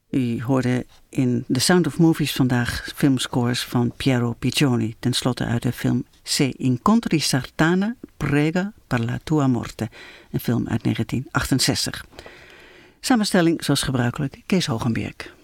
U hoorde in The Sound of Movies vandaag filmscores van Piero Piccioni, tenslotte uit de film Se incontri Sartana, prega per la tua morte, een film uit 1968. Samenstelling zoals gebruikelijk Kees Hogenberg.